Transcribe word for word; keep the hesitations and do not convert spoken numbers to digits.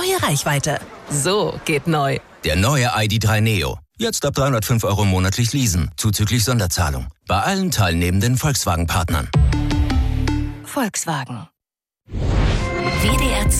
neue Reichweite. So geht neu. Der neue I D drei Neo. Jetzt ab dreihundertfünf Euro monatlich leasen, zuzüglich Sonderzahlung. Bei allen teilnehmenden Volkswagen-Partnern. Volkswagen. W D R